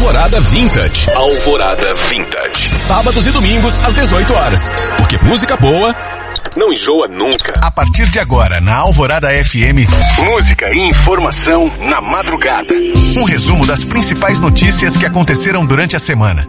Alvorada Vintage. Alvorada Vintage. Sábados e domingos às 18 horas. Porque música boa não enjoa nunca. A partir de agora, na Alvorada FM, música e informação na madrugada. Um resumo das principais notícias que aconteceram durante a semana.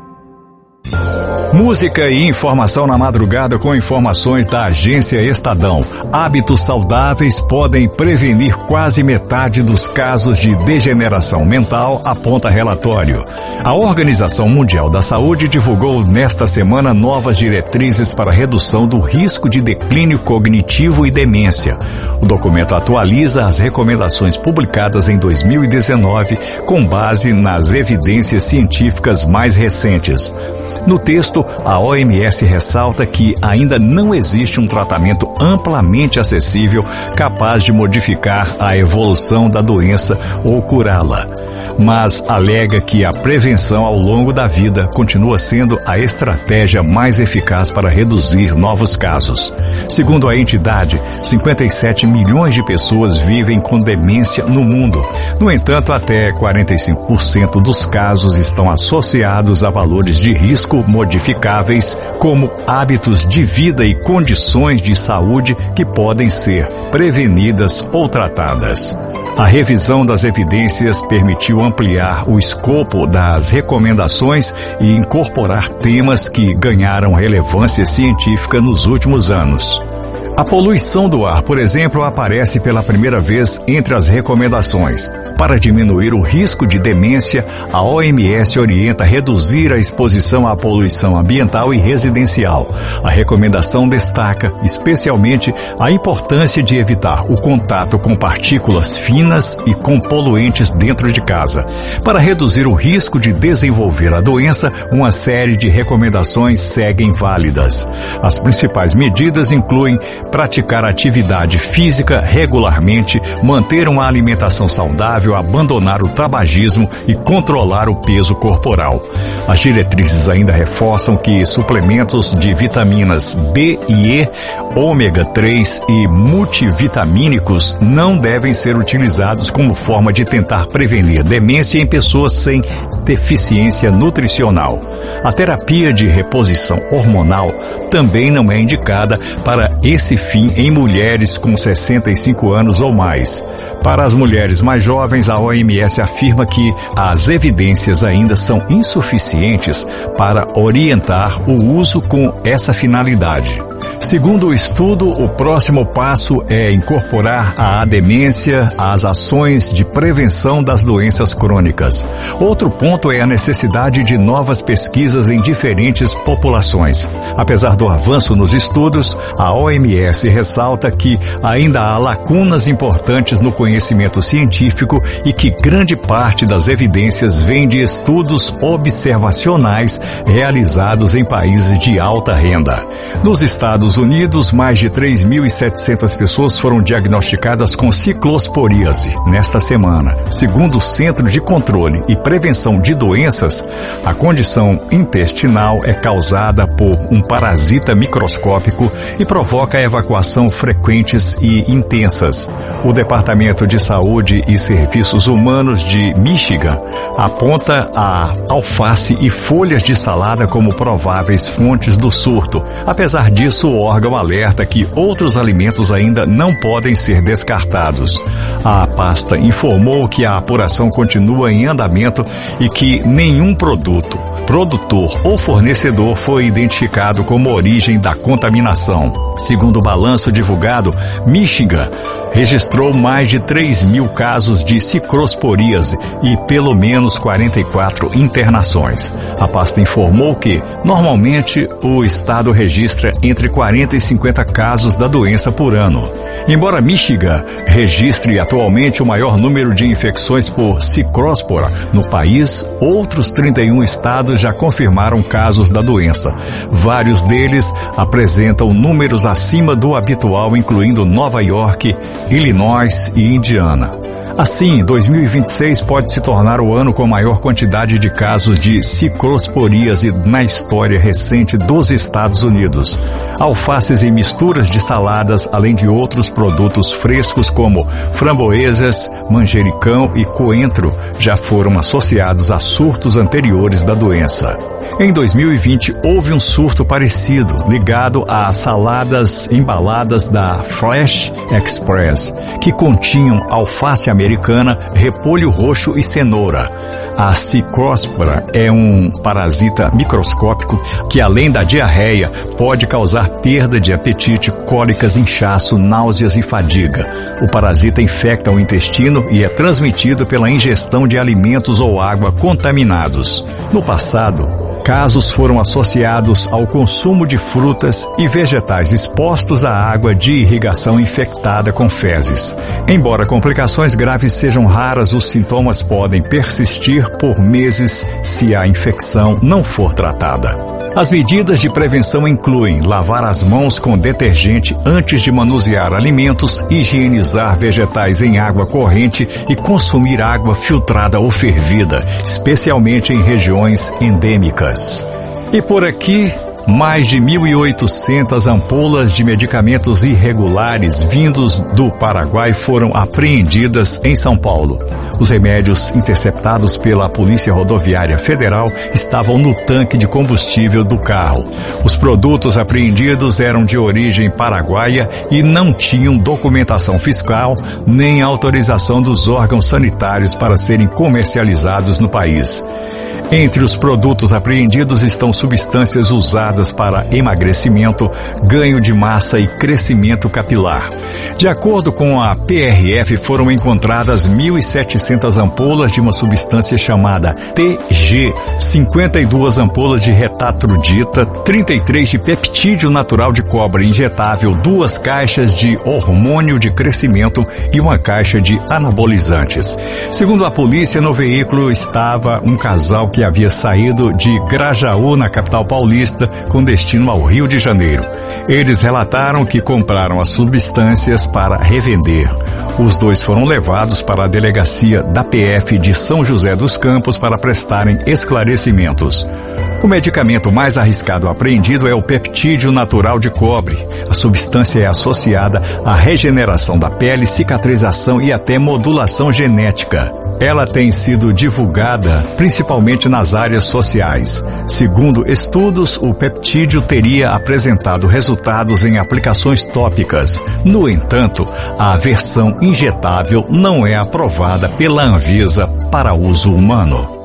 Música e informação na madrugada com informações da Agência Estadão. Hábitos saudáveis podem prevenir quase metade dos casos de degeneração mental, aponta relatório. A Organização Mundial da Saúde divulgou nesta semana novas diretrizes para a redução do risco de declínio cognitivo e demência. O documento atualiza as recomendações publicadas em 2019 com base nas evidências científicas mais recentes. No texto, a OMS ressalta que ainda não existe um tratamento amplamente acessível capaz de modificar a evolução da doença ou curá-la, mas alega que a prevenção ao longo da vida continua sendo a estratégia mais eficaz para reduzir novos casos. Segundo a entidade, 57 milhões de pessoas vivem com demência no mundo. No entanto, até 45% dos casos estão associados a valores de risco modificáveis, como hábitos de vida e condições de saúde que podem ser prevenidas ou tratadas. A revisão das evidências permitiu ampliar o escopo das recomendações e incorporar temas que ganharam relevância científica nos últimos anos. A poluição do ar, por exemplo, aparece pela primeira vez entre as recomendações. Para diminuir o risco de demência, a OMS orienta reduzir a exposição à poluição ambiental e residencial. A recomendação destaca, especialmente, a importância de evitar o contato com partículas finas e com poluentes dentro de casa. Para reduzir o risco de desenvolver a doença, uma série de recomendações seguem válidas. As principais medidas incluem praticar atividade física regularmente, manter uma alimentação saudável, abandonar o tabagismo e controlar o peso corporal. As diretrizes ainda reforçam que suplementos de vitaminas B e E, ômega 3 e multivitamínicos não devem ser utilizados como forma de tentar prevenir demência em pessoas sem deficiência nutricional. A terapia de reposição hormonal também não é indicada para esse fim em mulheres com 65 anos ou mais. Para as mulheres mais jovens, a OMS afirma que as evidências ainda são insuficientes para orientar o uso com essa finalidade. Segundo o estudo, o próximo passo é incorporar a demência às ações de prevenção das doenças crônicas. Outro ponto é a necessidade de novas pesquisas em diferentes populações. Apesar do avanço nos estudos, a OMS ressalta que ainda há lacunas importantes no conhecimento científico e que grande parte das evidências vem de estudos observacionais realizados em países de alta renda. Nos Estados Unidos, mais de 3.700 pessoas foram diagnosticadas com ciclosporíase nesta semana. Segundo o Centro de Controle e Prevenção de Doenças, a condição intestinal é causada por um parasita microscópico e provoca evacuação frequentes e intensas. O Departamento de Saúde e Serviços Humanos de Michigan aponta a alface e folhas de salada como prováveis fontes do surto. Apesar disso, o órgão alerta que outros alimentos ainda não podem ser descartados. A pasta informou que a apuração continua em andamento e que nenhum produtor ou fornecedor foi identificado como origem da contaminação. Segundo o balanço divulgado, Michigan registrou mais de 3.000 casos de ciclosporíase e pelo menos 44 internações. A pasta informou que, normalmente, o estado registra entre 40 e 50 casos da doença por ano. Embora Michigan registre atualmente o maior número de infecções por ciclospora no país, outros 31 estados já confirmaram casos da doença. Vários deles apresentam números acima do habitual, incluindo Nova York, Illinois e Indiana. Assim, 2026 pode se tornar o ano com a maior quantidade de casos de ciclosporíase na história recente dos Estados Unidos. Alfaces e misturas de saladas, além de outros produtos frescos como framboesas, manjericão e coentro, já foram associados a surtos anteriores da doença. Em 2020, houve um surto parecido, ligado a saladas embaladas da Fresh Express, que continham alface americana, repolho roxo e cenoura. A Cercospora é um parasita microscópico que, além da diarreia, pode causar perda de apetite, cólicas, inchaço, náuseas e fadiga. O parasita infecta o intestino e é transmitido pela ingestão de alimentos ou água contaminados. No passado, casos foram associados ao consumo de frutas e vegetais expostos à água de irrigação infectada com fezes. Embora complicações graves sejam raras, os sintomas podem persistir por meses se a infecção não for tratada. As medidas de prevenção incluem lavar as mãos com detergente antes de manusear alimentos, higienizar vegetais em água corrente e consumir água filtrada ou fervida, especialmente em regiões endêmicas. E por aqui, mais de 1.800 ampolas de medicamentos irregulares vindos do Paraguai foram apreendidas em São Paulo. Os remédios interceptados pela Polícia Rodoviária Federal estavam no tanque de combustível do carro. Os produtos apreendidos eram de origem paraguaia e não tinham documentação fiscal nem autorização dos órgãos sanitários para serem comercializados no país. Entre os produtos apreendidos estão substâncias usadas para emagrecimento, ganho de massa e crescimento capilar. De acordo com a PRF, foram encontradas 1.700 ampolas de uma substância chamada TG, 52 ampolas de retatrudita, 33 de peptídeo natural de cobre injetável, 2 caixas de hormônio de crescimento e uma caixa de anabolizantes. Segundo a polícia, no veículo estava um casal que havia saído de Grajaú, na capital paulista, com destino ao Rio de Janeiro. Eles relataram que compraram as substâncias para revender. Os dois foram levados para a delegacia da PF de São José dos Campos para prestarem esclarecimentos. O medicamento mais arriscado apreendido é o peptídeo natural de cobre. A substância é associada à regeneração da pele, cicatrização e até modulação genética. Ela tem sido divulgada principalmente nas áreas sociais. Segundo estudos, o peptídeo teria apresentado resultados em aplicações tópicas. No entanto, a versão injetável não é aprovada pela Anvisa para uso humano.